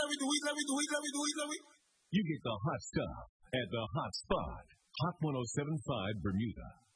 You get the hot stuff at the hot spot. Hot 107.5 Bermuda.